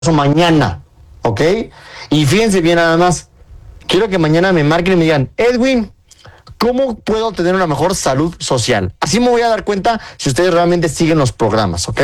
mañana, ¿ok? Y fíjense bien nada más, quiero que mañana me marquen y me digan, Edwin, ¿cómo puedo tener una mejor salud social? Así me voy a dar cuenta si ustedes realmente siguen los programas, ¿ok?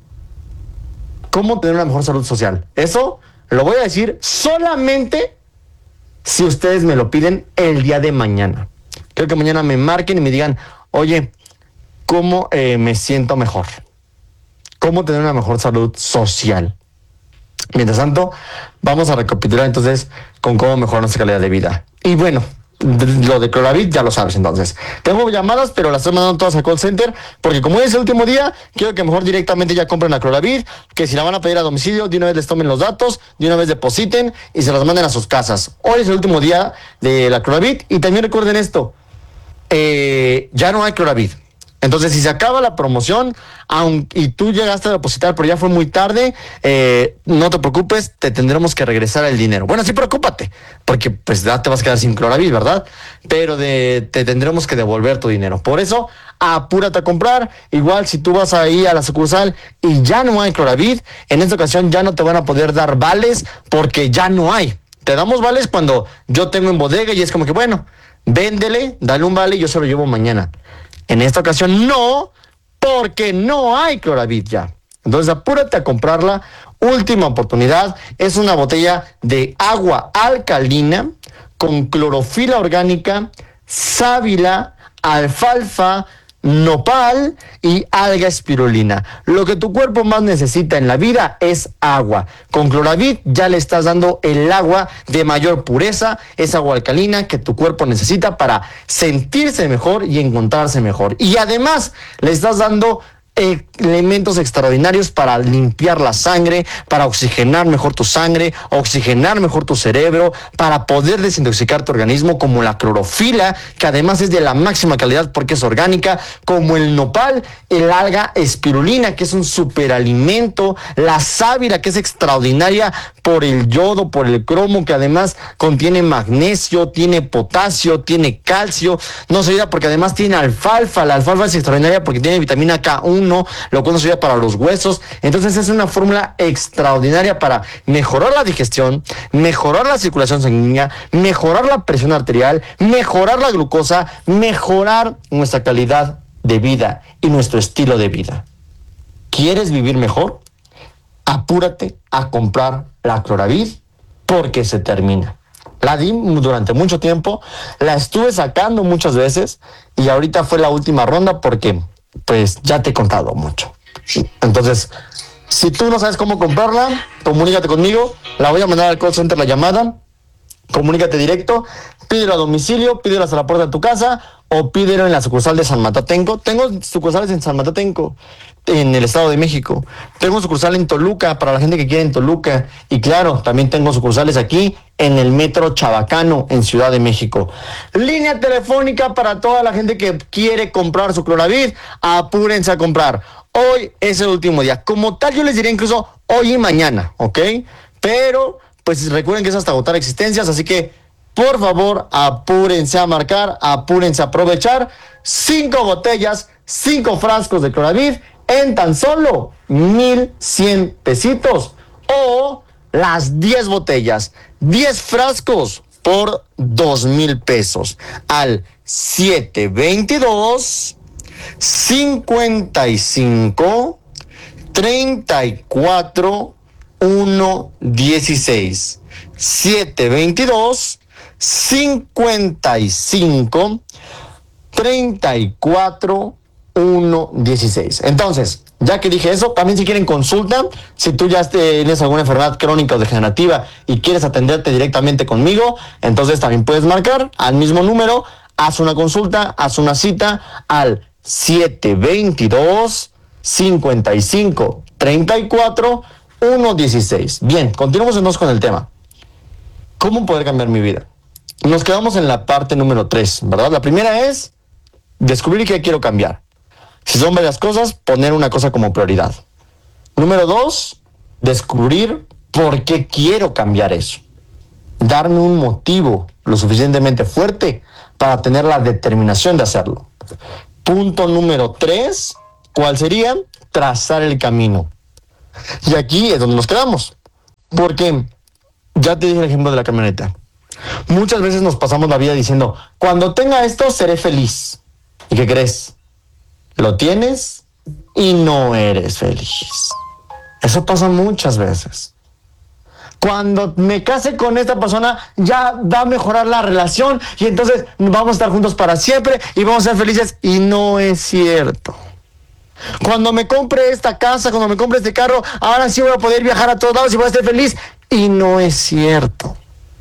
¿Cómo tener una mejor salud social? Eso lo voy a decir solamente si ustedes me lo piden el día de mañana. Quiero que mañana me marquen y me digan, oye, ¿cómo me siento mejor? ¿Cómo tener una mejor salud social? Mientras tanto, vamos a recapitular entonces con cómo mejorar nuestra calidad de vida. Y bueno, lo de Cloravit ya lo sabes entonces. Tengo llamadas, pero las estoy mandando todas al call center, porque como hoy es el último día, quiero que mejor directamente ya compren la Cloravit, que si la van a pedir a domicilio, de una vez les tomen los datos, de una vez depositen y se las manden a sus casas. Hoy es el último día de la Cloravit y también recuerden esto, ya no hay Cloravit. Entonces, si se acaba la promoción y tú llegaste a depositar, pero ya fue muy tarde, no te preocupes, te tendremos que regresar el dinero. Bueno, sí, preocúpate, porque pues ya te vas a quedar sin Cloravit, ¿verdad? Pero te tendremos que devolver tu dinero. Por eso, apúrate a comprar. Igual, si tú vas ahí a la sucursal y ya no hay Cloravit, en esta ocasión ya no te van a poder dar vales porque ya no hay. Te damos vales cuando yo tengo en bodega y es como que, bueno, véndele, dale un vale y yo se lo llevo mañana. En esta ocasión no, porque no hay Cloravit ya. Entonces apúrate a comprarla. Última oportunidad. Es una botella de agua alcalina con clorofila orgánica, sábila, alfalfa, nopal y alga espirulina. Lo que tu cuerpo más necesita en la vida es agua. Con Cloravit ya le estás dando el agua de mayor pureza, es agua alcalina que tu cuerpo necesita para sentirse mejor y encontrarse mejor. Y además le estás dando elementos extraordinarios para limpiar la sangre, para oxigenar mejor tu sangre, oxigenar mejor tu cerebro, para poder desintoxicar tu organismo, como la clorofila, que además es de la máxima calidad porque es orgánica, como el nopal, el alga espirulina, que es un superalimento, la sábila, que es extraordinaria por el yodo, por el cromo, que además contiene magnesio, tiene potasio, tiene calcio, no se olvida porque además tiene alfalfa. La alfalfa es extraordinaria porque tiene vitamina K1, lo cual nos ayuda para los huesos. Entonces es una fórmula extraordinaria para mejorar la digestión, mejorar la circulación sanguínea, mejorar la presión arterial, mejorar la glucosa, mejorar nuestra calidad de vida y nuestro estilo de vida. ¿Quieres vivir mejor? Apúrate a comprar la Cloravit porque se termina. La di durante mucho tiempo, la estuve sacando muchas veces y ahorita fue la última ronda porque pues ya te he contado mucho. Entonces, si tú no sabes cómo comprarla, comunícate conmigo, la voy a mandar al call center la llamada, comunícate directo, pídelo a domicilio, pídelo hasta la puerta de tu casa o pídelo en la sucursal de San Matatenco. Tengo sucursales en San Matatenco, en el Estado de México. Tengo sucursal en Toluca, para la gente que quiere en Toluca. Y claro, también tengo sucursales aquí en el Metro Chabacano, en Ciudad de México. Línea telefónica para toda la gente que quiere comprar su Cloravit. Apúrense a comprar. Hoy es el último día. Como tal, yo les diré incluso hoy y mañana, ¿ok? Pero, pues recuerden que es hasta agotar existencias, así que, por favor, apúrense a marcar, apúrense a aprovechar. 5 botellas, 5 frascos de Cloravit en tan solo 1,100 pesitos. O las 10 botellas, 10 frascos por 2,000 pesos. Al 722 55 34 116. 722 55 34 116. Entonces, ya que dije eso, también si quieren consulta, si tú ya tienes alguna enfermedad crónica o degenerativa y quieres atenderte directamente conmigo, entonces también puedes marcar al mismo número, haz una consulta, haz una cita al 722 55 34 116. Bien, continuamos entonces con el tema. ¿Cómo poder cambiar mi vida? Nos quedamos en la parte número 3, ¿verdad? La primera es descubrir qué quiero cambiar. Si son varias cosas, poner una cosa como prioridad. Número 2, descubrir por qué quiero cambiar eso. Darme un motivo lo suficientemente fuerte para tener la determinación de hacerlo. Punto número 3, ¿cuál sería? Trazar el camino. Y aquí es donde nos quedamos. Porque ya te dije el ejemplo de la camioneta. Muchas veces nos pasamos la vida diciendo, cuando tenga esto seré feliz. ¿Y qué crees? Lo tienes y no eres feliz. Eso pasa muchas veces. Cuando me case con esta persona, ya va a mejorar la relación y entonces vamos a estar juntos para siempre y vamos a ser felices. Y no es cierto. Cuando me compre esta casa, cuando me compre este carro, ahora sí voy a poder viajar a todos lados y voy a ser feliz. Y no es cierto.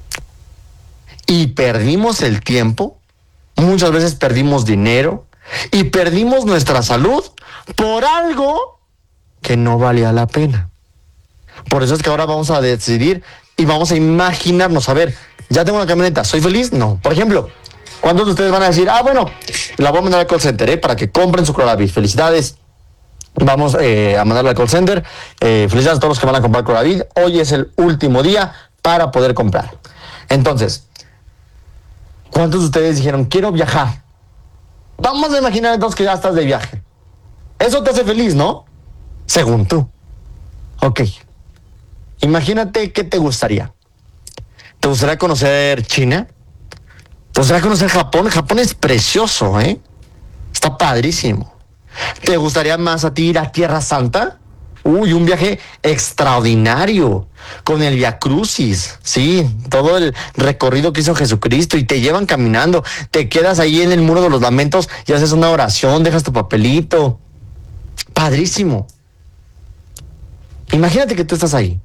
Y perdimos el tiempo, muchas veces perdimos dinero y perdimos nuestra salud por algo que no valía la pena. Por eso es que ahora vamos a decidir y vamos a imaginarnos, a ver, ya tengo una camioneta, ¿soy feliz? No. Por ejemplo, ¿cuántos de ustedes van a decir, bueno, la voy a mandar al call center, para que compren su Cloravit? Felicidades. Vamos a mandarla al call center. Felicidades a todos los que van a comprar Cloravit. Hoy es el último día para poder comprar. Entonces, ¿cuántos de ustedes dijeron, quiero viajar? Vamos a imaginar entonces que ya estás de viaje. Eso te hace feliz, ¿no? Según tú. Ok. Imagínate qué te gustaría. ¿Te gustaría conocer China? ¿Te gustaría conocer Japón? Japón es precioso, ¿eh? Está padrísimo. ¿Te gustaría más a ti ir a Tierra Santa? Uy, un viaje extraordinario, con el Via Crucis, sí, todo el recorrido que hizo Jesucristo y te llevan caminando, te quedas ahí en el Muro de los Lamentos y haces una oración, dejas tu papelito. Padrísimo. Imagínate que tú estás ahí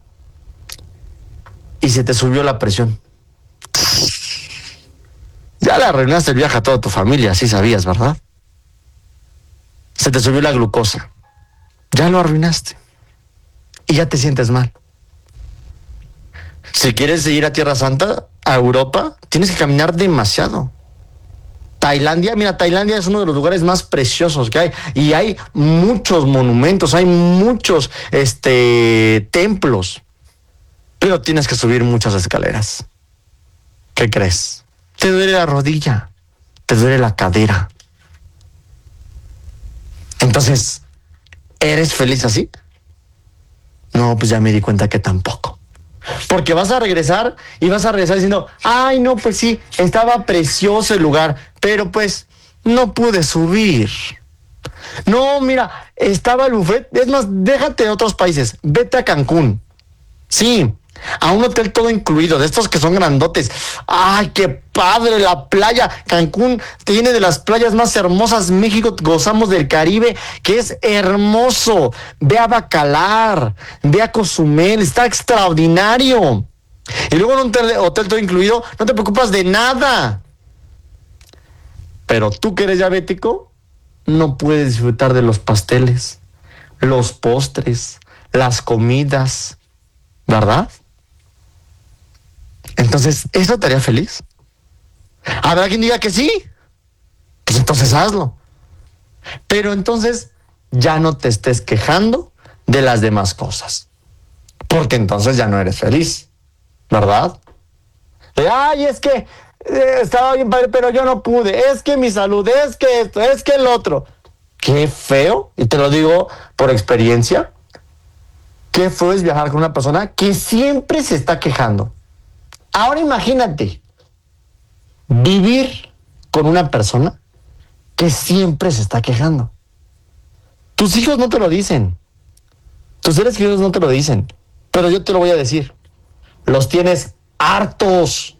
y se te subió la presión. Ya le arruinaste el viaje a toda tu familia, sí sabías, ¿verdad? Se te subió la glucosa. Ya lo arruinaste. Y ya te sientes mal. Si quieres ir a Tierra Santa, a Europa, tienes que caminar demasiado. Tailandia, mira, Tailandia es uno de los lugares más preciosos que hay. Y hay muchos monumentos, hay muchos templos. Pero tienes que subir muchas escaleras. ¿Qué crees? Te duele la rodilla, te duele la cadera. Entonces, ¿eres feliz así? No, pues ya me di cuenta que tampoco. Porque vas a regresar y vas a regresar diciendo, ay, no, pues sí, estaba precioso el lugar, pero pues no pude subir. No, mira, estaba el buffet. Es más, déjate de otros países, vete a Cancún. Sí, a un hotel todo incluido, de estos que son grandotes. ¡Ay, qué padre la playa! Cancún tiene de las playas más hermosas. México, gozamos del Caribe, que es hermoso. Ve a Bacalar, ve a Cozumel, está extraordinario. Y luego en un hotel todo incluido, no te preocupas de nada. Pero tú que eres diabético, no puedes disfrutar de los pasteles, los postres, las comidas, ¿verdad? Entonces, ¿eso te haría feliz? ¿Habrá quien diga que sí? Pues entonces hazlo. Pero entonces ya no te estés quejando de las demás cosas. Porque entonces ya no eres feliz, ¿verdad? Ay, es que estaba bien padre, pero yo no pude. Es que mi salud, es que esto, es que el otro. Qué feo, y te lo digo por experiencia. Qué feo es viajar con una persona que siempre se está quejando. Ahora imagínate vivir con una persona que siempre se está quejando. Tus hijos no te lo dicen. Tus seres queridos no te lo dicen. Pero yo te lo voy a decir. Los tienes hartos.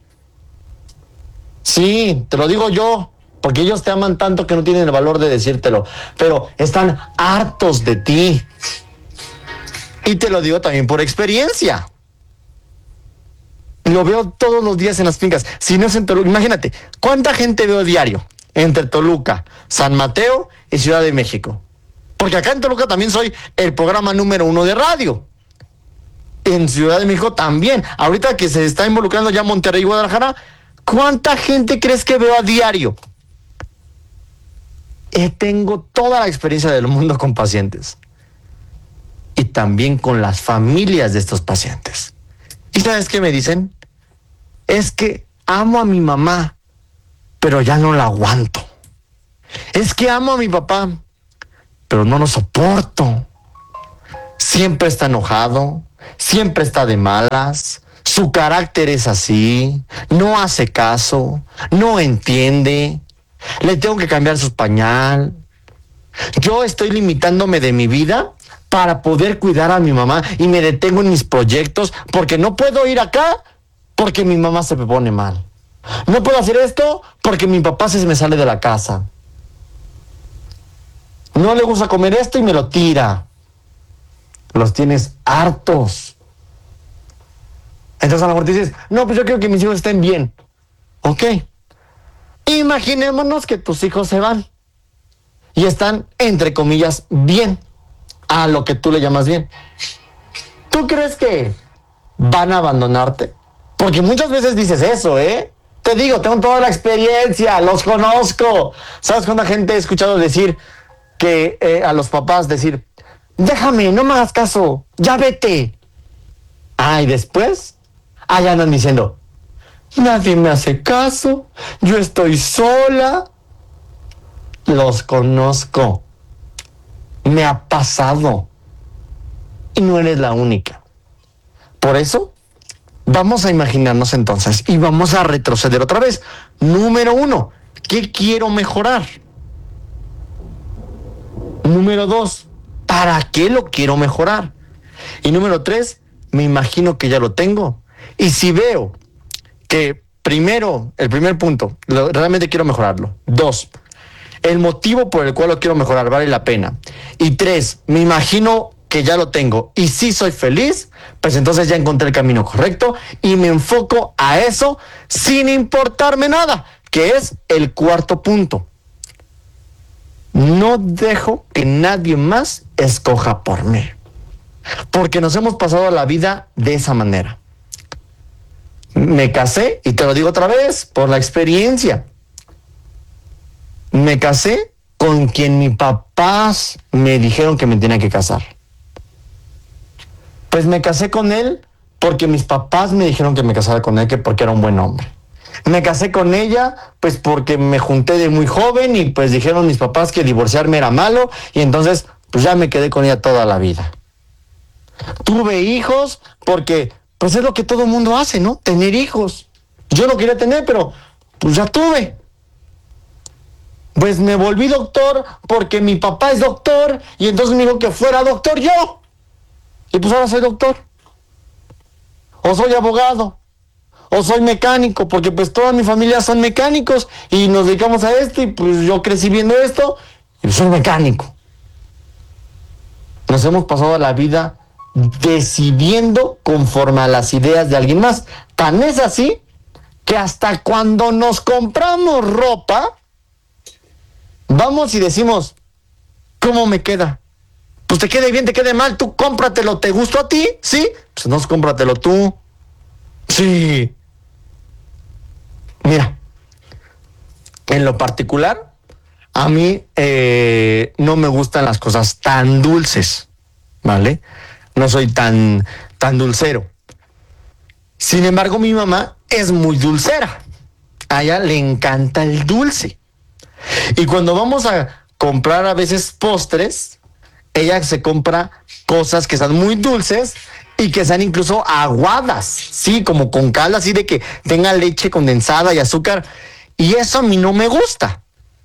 Sí, te lo digo yo. Porque ellos te aman tanto que no tienen el valor de decírtelo. Pero están hartos de ti. Y te lo digo también por experiencia. Lo veo todos los días en las fincas. Si no es en Toluca, imagínate, ¿cuánta gente veo diario entre Toluca, San Mateo y Ciudad de México? Porque acá en Toluca también soy el programa número 1 de radio. En Ciudad de México también. Ahorita que se está involucrando ya Monterrey y Guadalajara, ¿cuánta gente crees que veo a diario? Tengo toda la experiencia del mundo con pacientes. Y también con las familias de estos pacientes. ¿Y sabes qué me dicen? Es que amo a mi mamá, pero ya no la aguanto. Es que amo a mi papá, pero no lo soporto. Siempre está enojado, siempre está de malas, su carácter es así, no hace caso, no entiende, le tengo que cambiar su pañal. Yo estoy limitándome de mi vida para poder cuidar a mi mamá y me detengo en mis proyectos porque no puedo ir acá porque mi mamá se me pone mal. No puedo hacer esto porque mi papá se me sale de la casa. No le gusta comer esto y me lo tira. Los tienes hartos. Entonces a lo mejor dices, no, pues yo quiero que mis hijos estén bien. Ok. Imaginémonos que tus hijos se van y están, entre comillas, bien, a lo que tú le llamas bien. ¿Tú crees que van a abandonarte? Porque muchas veces dices eso, ¿eh? Te digo, tengo toda la experiencia, los conozco. ¿Sabes cuánta gente he escuchado decir que a los papás decir, déjame, no me hagas caso, ya vete? Ah, y después, allá andan diciendo, nadie me hace caso, yo estoy sola. Los conozco. Me ha pasado. Y no eres la única. Por eso, vamos a imaginarnos entonces y vamos a retroceder otra vez. Número 1, ¿qué quiero mejorar? Número 2, ¿para qué lo quiero mejorar? Y número 3, me imagino que ya lo tengo. Y si veo que primero, el primer punto, realmente quiero mejorarlo. 2, el motivo por el cual lo quiero mejorar vale la pena. Y 3, me imagino que ya lo tengo y sí soy feliz, pues entonces ya encontré el camino correcto y me enfoco a eso sin importarme nada, que es el cuarto punto. No dejo que nadie más escoja por mí, porque nos hemos pasado la vida de esa manera. Me casé, y te lo digo otra vez, por la experiencia. Me casé con quien mis papás me dijeron que me tenía que casar. Pues me casé con él porque mis papás me dijeron que me casara con él, que porque era un buen hombre. Me casé con ella pues porque me junté de muy joven y pues dijeron mis papás que divorciarme era malo y entonces pues ya me quedé con ella toda la vida. Tuve hijos porque pues es lo que todo el mundo hace, ¿no? Tener hijos. Yo no quería tener, pero pues ya tuve. Pues me volví doctor porque mi papá es doctor y entonces me dijo que fuera doctor yo. Y pues ahora soy doctor. O soy abogado. O soy mecánico, porque pues toda mi familia son mecánicos y nos dedicamos a esto y pues yo crecí viendo esto y soy mecánico. Nos hemos pasado la vida decidiendo conforme a las ideas de alguien más. Tan es así que hasta cuando nos compramos ropa, vamos y decimos, ¿cómo me queda? Pues te quede bien, te quede mal, tú cómpratelo, ¿te gustó a ti? ¿Sí? Pues no, cómpratelo tú. Sí. Mira, en lo particular, a mí no me gustan las cosas tan dulces, ¿vale? No soy tan dulcero. Sin embargo, mi mamá es muy dulcera. A ella le encanta el dulce. Y cuando vamos a comprar a veces postres, ella se compra cosas que están muy dulces y que sean incluso aguadas, sí, como con cal, así de que tenga leche condensada y azúcar. Y eso a mí no me gusta.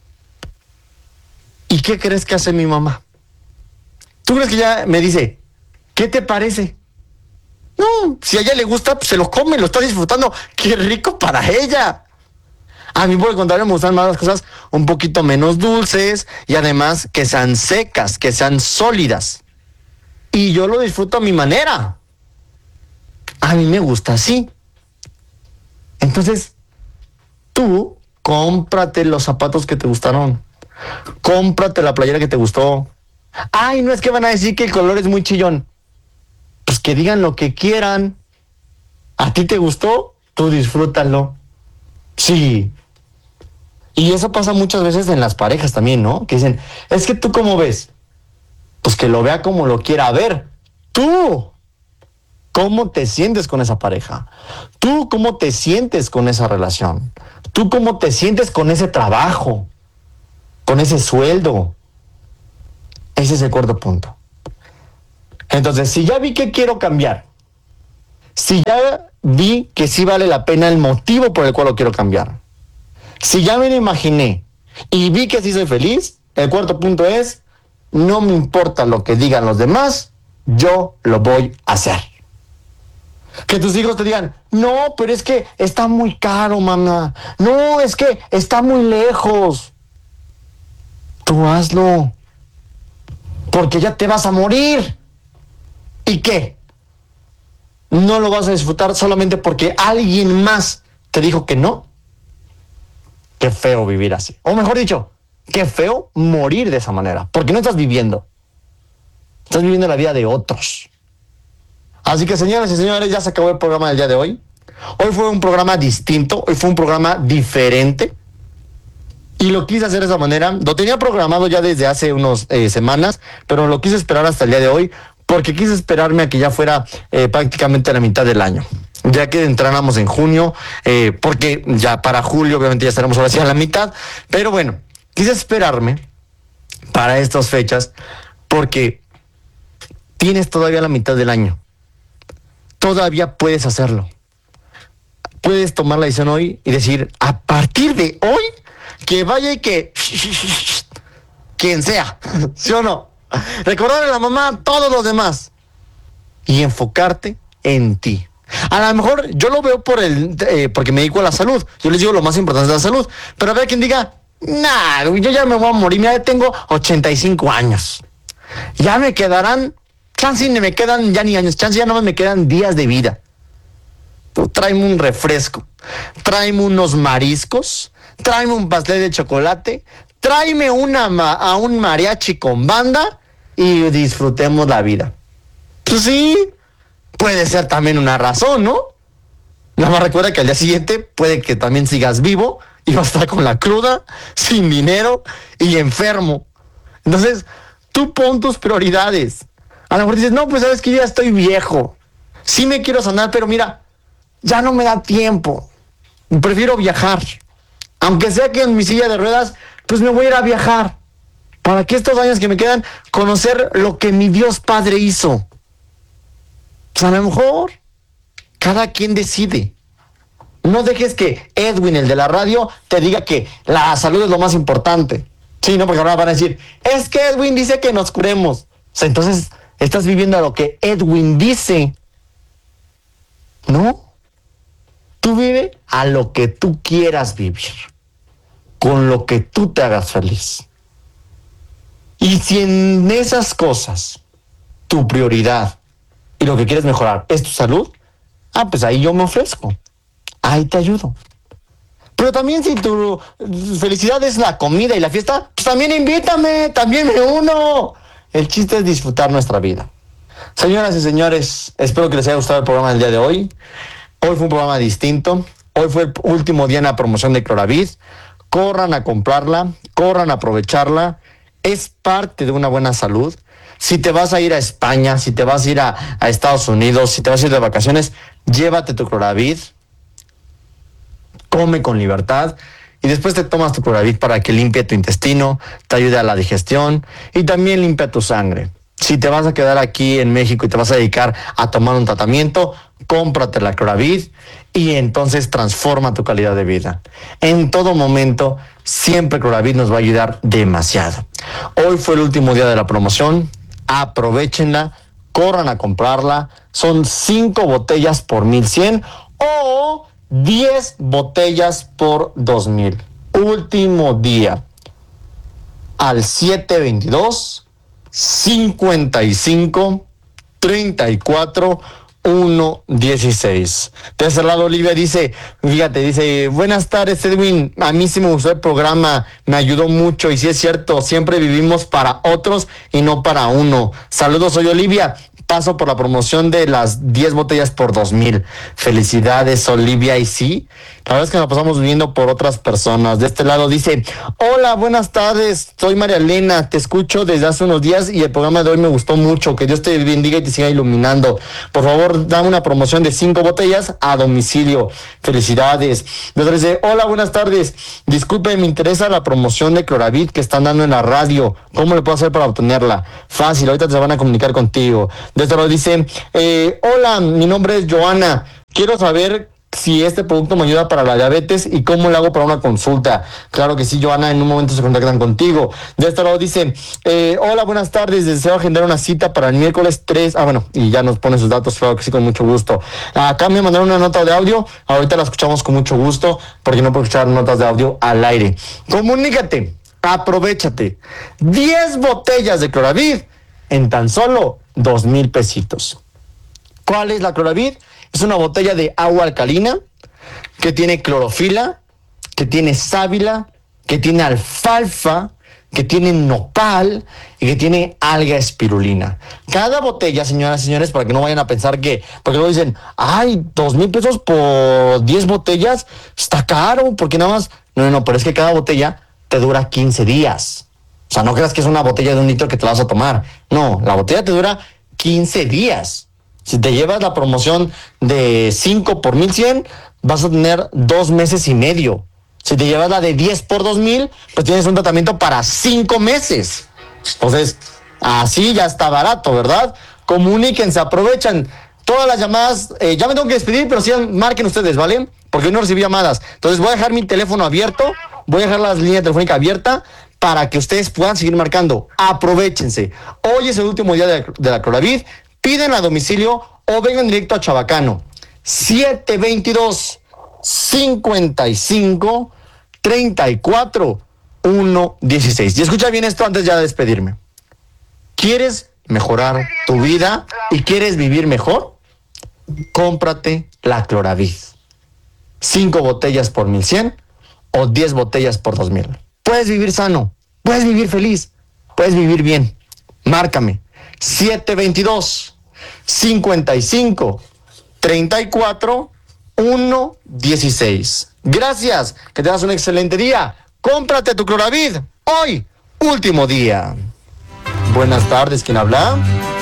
¿Y qué crees que hace mi mamá? ¿Tú crees que ella me dice, ¿qué te parece? No, si a ella le gusta, pues se lo come, lo está disfrutando. ¡Qué rico para ella! A mí, por el contrario, me gustan más las cosas un poquito menos dulces y además que sean secas, que sean sólidas. Y yo lo disfruto a mi manera. A mí me gusta así. Entonces, tú cómprate los zapatos que te gustaron. Cómprate la playera que te gustó. Ay, no es que van a decir que el color es muy chillón. Pues que digan lo que quieran. ¿A ti te gustó? Tú disfrútalo. Sí. Y eso pasa muchas veces en las parejas también, ¿no? Que dicen, es que tú cómo ves. Pues que lo vea como lo quiera ver. Tú, ¿cómo te sientes con esa pareja? Tú, ¿cómo te sientes con esa relación? Tú, ¿cómo te sientes con ese trabajo? Con ese sueldo. Ese es el cuarto punto. Entonces, si ya vi que quiero cambiar Si ya vi que sí vale la pena el motivo por el cual lo quiero cambiar. Si ya me lo imaginé y vi que sí soy feliz, el cuarto punto es, no me importa lo que digan los demás, yo lo voy a hacer. Que tus hijos te digan, no, pero es que está muy caro, mamá. No, es que está muy lejos. Tú hazlo. Porque ya te vas a morir. ¿Y qué? ¿No lo vas a disfrutar solamente porque alguien más te dijo que no? Qué feo vivir así. O mejor dicho, qué feo morir de esa manera. Porque no estás viviendo. Estás viviendo la vida de otros. Así que, señoras y señores, ya se acabó el programa del día de hoy. Hoy fue un programa distinto, hoy fue un programa diferente. Y lo quise hacer de esa manera. Lo tenía programado ya desde hace unas semanas, pero lo quise esperar hasta el día de hoy porque quise esperarme a que ya fuera prácticamente la mitad del año. Ya que entráramos en junio, porque ya para julio obviamente ya estaremos ahora sí a la mitad. Pero bueno, quise esperarme para estas fechas porque tienes todavía la mitad del año. Todavía puedes hacerlo. Puedes tomar la decisión hoy y decir, a partir de hoy, que vaya y que quien sea, ¿sí o no? Recordarle a la mamá, todos los demás. Y enfocarte en ti. A lo mejor yo lo veo porque me dedico a la salud. Yo les digo lo más importante es la salud. Pero a ver quien diga, nah, yo ya me voy a morir. Mira, tengo 85 años. Ya me quedarán, chance ni me quedan ya ni años, chance ya no me quedan días de vida. Tú tráeme un refresco, tráeme unos mariscos, tráeme un pastel de chocolate, tráeme a un mariachi con banda y disfrutemos la vida. Pues sí, puede ser también una razón, ¿no? Nada más recuerda que al día siguiente puede que también sigas vivo y vas a estar con la cruda, sin dinero y enfermo. Entonces, tú pon tus prioridades. A lo mejor dices, no, pues sabes que ya estoy viejo. Sí me quiero sanar, pero mira, ya no me da tiempo. Prefiero viajar. Aunque sea que en mi silla de ruedas, pues me voy a ir a viajar. Para que estos años que me quedan, conocer lo que mi Dios Padre hizo. Pues a lo mejor, cada quien decide. No dejes que Edwin, el de la radio, te diga que la salud es lo más importante. Sí, no, porque ahora van a decir, es que Edwin dice que nos curemos. O sea, entonces, estás viviendo lo que Edwin dice. ¿No? Tú vive a lo que tú quieras vivir, con lo que tú te hagas feliz. Y si en esas cosas tu prioridad y lo que quieres mejorar es tu salud, pues ahí yo me ofrezco, ahí te ayudo. Pero también si tu felicidad es la comida y la fiesta, pues también invítame, también me uno. El chiste es disfrutar nuestra vida. Señoras y señores, espero que les haya gustado el programa del día de hoy. Hoy fue un programa distinto. Hoy fue el último día en la promoción de Cloravid. Corran a comprarla, corran a aprovecharla. Es parte de una buena salud. Si te vas a ir a España, si te vas a ir a Estados Unidos, si te vas a ir de vacaciones, llévate tu Cloravid. Come con libertad. Y después te tomas tu Cloravid para que limpie tu intestino, te ayude a la digestión y también limpia tu sangre. Si te vas a quedar aquí en México y te vas a dedicar a tomar un tratamiento, cómprate la Cloravid y entonces transforma tu calidad de vida. En todo momento, siempre Cloravid nos va a ayudar demasiado. Hoy fue el último día de la promoción. Aprovechenla, corran a comprarla. Son 5 botellas por 1,100 o 10 botellas por 2,000. Último día. Al 722-55-34-116. De ese lado, Olivia dice, fíjate, buenas tardes, Edwin, a mí sí me gustó el programa, me ayudó mucho, y sí es cierto, siempre vivimos para otros y no para uno. Saludos, soy Olivia, paso por la promoción de las 10 botellas por 2,000. Felicidades, Olivia, y sí, La verdad es que nos pasamos viviendo por otras personas. De este lado dice, hola, buenas tardes, soy María Elena, te escucho desde hace unos días y el programa de hoy me gustó mucho. Que Dios te bendiga y te siga iluminando. Por favor, dame una promoción de 5 botellas a domicilio. Felicidades. De otro dice, hola, buenas tardes. Disculpe, me interesa la promoción de Cloravit que están dando en la radio. ¿Cómo le puedo hacer para obtenerla? Fácil, ahorita se van a comunicar contigo. De este lado dice, hola, mi nombre es Joana. Quiero saber si este producto me ayuda para la diabetes y cómo lo hago para una consulta. Claro que sí, Joana, en un momento se contactan contigo. De este lado dice, hola, buenas tardes, deseo agendar una cita para el miércoles 3. Bueno, y ya nos pone sus datos, claro que sí, con mucho gusto. Acá me mandaron una nota de audio, ahorita la escuchamos con mucho gusto, porque no puedo escuchar notas de audio al aire. Comunícate, aprovéchate. 10 botellas de Cloravit en tan solo 2,000 pesitos. ¿Cuál es la Cloravit? Es una botella de agua alcalina que tiene clorofila, que tiene sábila, que tiene alfalfa, que tiene nopal y que tiene alga espirulina. Cada botella, señoras y señores, para que no vayan a pensar que, porque luego dicen, ay, 2,000 pesos por 10 botellas, está caro, porque nada más, no, pero es que cada botella te dura 15 días. O sea, no creas que es una botella de 1 litro que te vas a tomar. No, la botella te dura 15 días. Si te llevas la promoción de 5 por 1,100, vas a tener 2 meses y medio. Si te llevas la de 10 por 2,000, pues tienes un tratamiento para 5 meses. Entonces, así ya está barato, ¿verdad? Comuníquense, aprovechan todas las llamadas. Ya me tengo que despedir, pero sí marquen ustedes, ¿vale? Porque hoy no recibí llamadas. Entonces voy a dejar mi teléfono abierto, voy a dejar las líneas telefónicas abiertas para que ustedes puedan seguir marcando. Aprovechense. Hoy es el último día de la Cloravit. Piden a domicilio o vengan directo a Chabacano. 722 55 34 116. Y escucha bien esto antes ya de despedirme. ¿Quieres mejorar tu vida y quieres vivir mejor? Cómprate la Cloravit. 5 botellas por 1,100 o 10 botellas por 2,000. Puedes vivir sano, puedes vivir feliz, puedes vivir bien. Márcame. 722 55 34 116. Gracias, que tengas un excelente día. Cómprate tu Cloravit hoy, último día. Buenas tardes, ¿quién habla?